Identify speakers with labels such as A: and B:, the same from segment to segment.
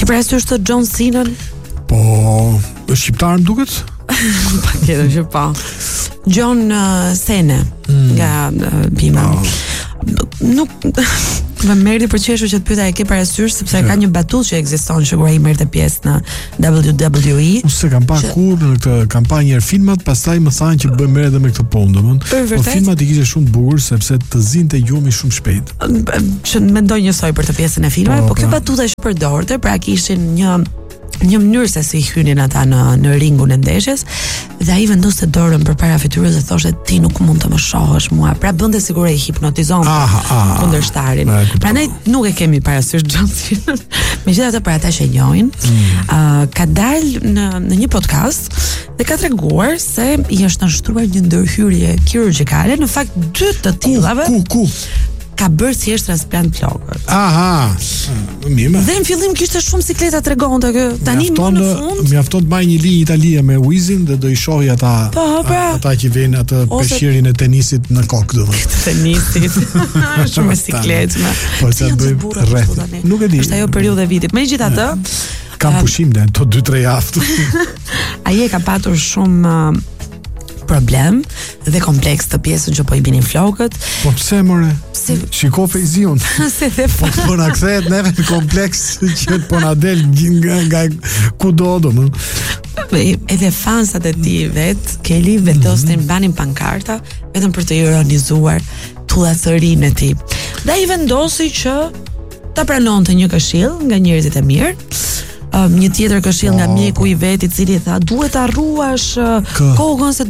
A: Ke parasysh të John Cena?
B: Po, është shqiptar më duket?
A: Patjetër që po. John Cena nga Pima. Nuk më merri për qeshur që të pyeta e ke parasysh sepse ka një batutë që ekziston që kur ai merrte pjesë në WWE.
B: Unë kam pa kur në këtë kampanjë filmat, pastaj më thanë që bëjmë merr edhe me këtë punë, domethënë. Po filmat i kishte shumë të bukur sepse të zinte gjumi shumë shpejt.
A: Që mendoj njësoj për të pjesën e filmave, po kjo batuta që përdorte, pra kishin një mënyrë se si hynin ata në ringun e ndeshjes dhe ai vendoste dorën përpara fytyrës dhe thoshte ti nuk mund të më shohësh mua. Pra bënte sigur e hipnotizon kundërshtarin. Prandaj nuk e kemi parasysh John Cena. Megjithatë për ata që e njohin, ka dalë në një podcast dhe ka treguar se i është nështruar një ndërhyrje kirurgjikale, në fakt 2 të tillave.
B: Ku?
A: Ka bërë thjesht transplant plogët.
B: Aha. Mirë.
A: Dhe në fillim kishte shumë sikleta tregonte kë. Tani më në fund
B: mjafton të mbaj një linjë italie me Wizin dhe do i shohë ata që vjen atë peshqirin e tenisit në kokë domethënë.
A: Tenisit. Shumë sikletë.
B: Po sa bëj rreth. Nuk e di.
A: Është ajo periudhë e vitit. Megjithatë,
B: kam pushim dhe to 2-3 javë.
A: Ai e ka patur shumë problem dhe kompleks të pjesën që po i binin flokët.
B: Po pse more? Shiko Fejzion.
A: Se dhe
B: po na kthehet neve në kompleks që po na del nga kudo domethënë.
A: Edhe fansat e tij vet, Kelly vendosnin banin pankarta vetëm për të ironizuar tullathërinë e tij. Dhe ai vendosi që ta pranonte një këshill nga njerëzit e mirë. Një tjetër këshill nga mjeku i vet i cili tha duhet ta rruash kokën se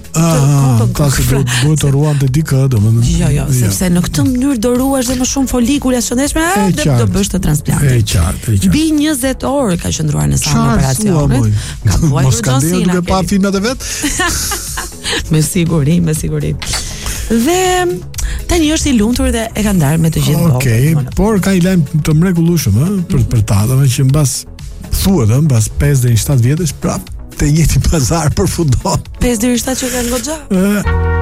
B: duhet të ruante dikë domethënë.
A: Jo, sepse në këtë mënyrë do ruash dhe më shumë folikula që ndeshme dhe do bësh të transplantin.
B: E qartë.
A: Mbi 20 orë ka qëndruar në salën e operacionit. Ka thuaj
B: John Cena duke pa filmat e vet?
A: Me siguri. Dhe tani është i lumtur dhe e ka ndarë me të gjithë botën.
B: Okej, por ka një lajm të mrekullueshëm, për ta, domethënë që mbas thuhet mbas 5 deri në 7 vjetësh prap të njëjtin pazar për futboll.
A: 5 deri në 7 që kanë goxha?